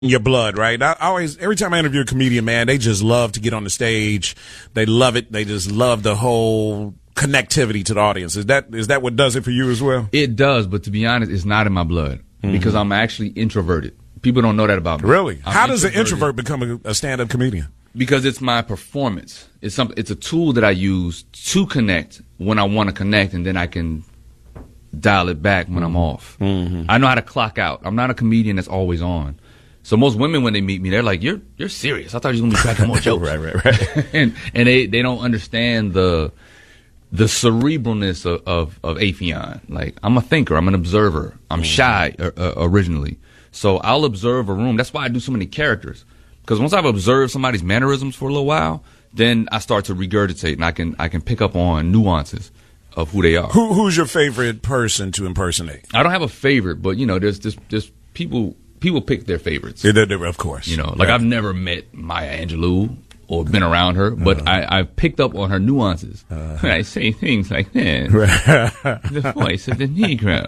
your blood, right? I always, every time I interview a comedian, man, they just love to get on the stage. They love it. They just love the whole connectivity to the audience. Is that what does it for you as well? It does, but to be honest, it's not in my blood because I'm actually introverted. People don't know that about me. Really? How does an introvert become a stand-up comedian? Because it's my performance. It's a tool that I use to connect when I want to connect, and then I can dial it back when I'm off. I know how to clock out. I'm not a comedian that's always on. So most women, when they meet me, they're like, "You're serious? I thought you were gonna be cracking more jokes." right. and they don't understand the cerebralness of Affion. Like, I'm a thinker. I'm an observer. I'm shy originally. So I'll observe a room. That's why I do so many characters. Because once I've observed somebody's mannerisms for a little while, then I start to regurgitate, and I can pick up on nuances of who they are. Who's your favorite person to impersonate? I don't have a favorite, but there's people pick their favorites. Yeah, of course. I've never met Maya Angelou or been around her, but I've picked up on her nuances. When I say things like this, the voice of the Negro.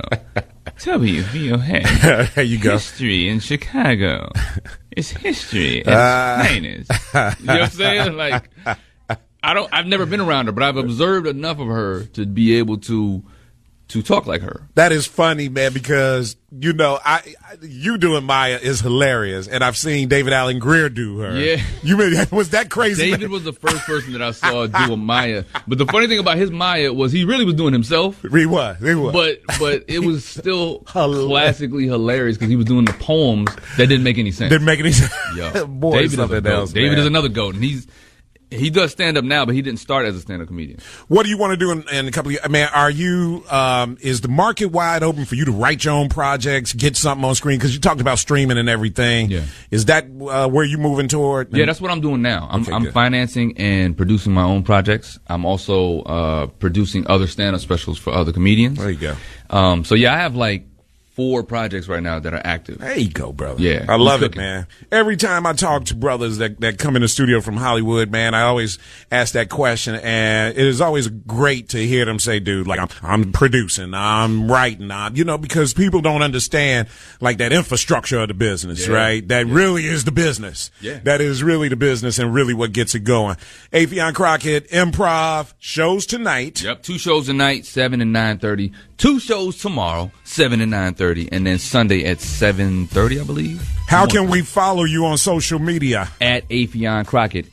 WVON. There you go. History in Chicago. It's history at its finest. You know what I'm saying? Like, I've never been around her, but I've observed enough of her to be able to talk like her. That is funny, man, because you doing Maya is hilarious, and I've seen David Alan Grier do her. Yeah, was that crazy? David was the first person that I saw do a Maya. But the funny thing about his Maya was he really was doing himself. He was. But it was still classically hilarious because he was doing the poems that didn't make any sense. Yo, Boy, David something else. David is another goat, and he does stand up now, but he didn't start as a stand up comedian. What do you want to do in a couple of years? Man, are you, is the market wide open for you to write your own projects, get something on screen? Because you talked about streaming and everything. Yeah. Is that where you're moving toward? Yeah, that's what I'm doing now. I'm financing and producing my own projects. I'm also producing other stand up specials for other comedians. There you go. So yeah, I have like 4 projects right now that are active. There you go, brother. Yeah. I love it, man. Every time I talk to brothers that come in the studio from Hollywood, man, I always ask that question, and it is always great to hear them say, dude, like, I'm producing, I'm writing, because people don't understand, like, that infrastructure of the business, right? That really is the business. Yeah. That is really the business and really what gets it going. Affion Crockett, Improv, shows tonight. Yep, 2 shows tonight, 7 and 9:30. 2 shows tomorrow, 7 and 9:30, and then Sunday at 7:30, I believe. How can we follow you on social media? At Affion Crockett,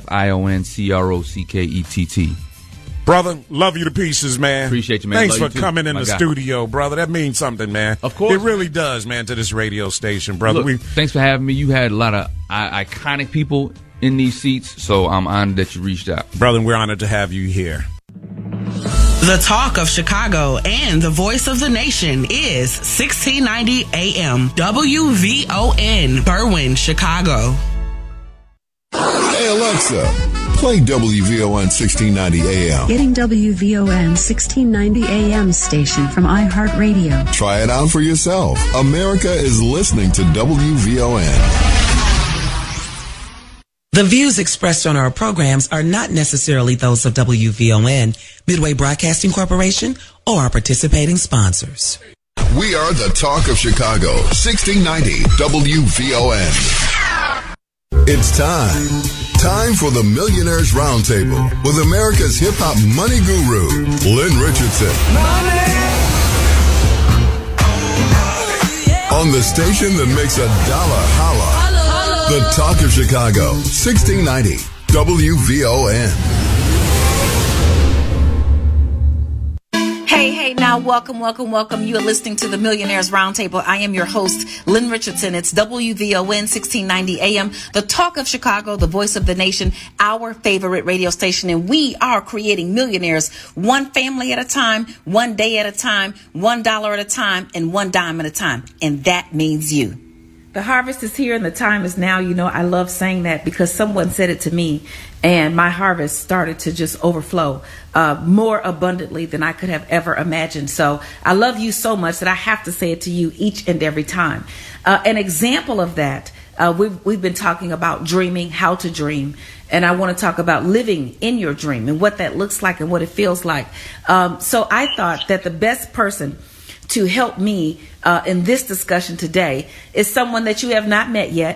AFFION CROCKETT. Brother, love you to pieces, man. Appreciate you, man. Thanks for coming in the studio, brother. That means something, man. Of course. It really does, man, to this radio station, brother. Look, thanks for having me. You had a lot of iconic people in these seats, so I'm honored that you reached out. Brother, we're honored to have you here. The talk of Chicago and the voice of the nation is 1690 AM WVON, Berwyn, Chicago. Hey Alexa, play WVON 1690 AM. Getting WVON 1690 AM station from iHeartRadio. Try it out for yourself. America is listening to WVON. The views expressed on our programs are not necessarily those of WVON, Midway Broadcasting Corporation, or our participating sponsors. We are the talk of Chicago, 1690 WVON. It's time for the Millionaires Roundtable with America's hip-hop money guru, Lynn Richardson. On the station that makes a dollar holla. The Talk of Chicago, 1690 WVON. Hey, now welcome. You are listening to the Millionaires Roundtable. I am your host, Lynn Richardson. It's WVON 1690 AM, the Talk of Chicago, the voice of the nation, our favorite radio station. And we are creating millionaires one family at a time, one day at a time, $1 at a time, and one dime at a time. And that means you. The harvest is here and the time is now. I love saying that because someone said it to me and my harvest started to just overflow more abundantly than I could have ever imagined. So I love you so much that I have to say it to you each and every time. An example of that, we've been talking about dreaming, how to dream. And I want to talk about living in your dream and what that looks like and what it feels like. So I thought that the best person to help me in this discussion today is someone that you have not met yet.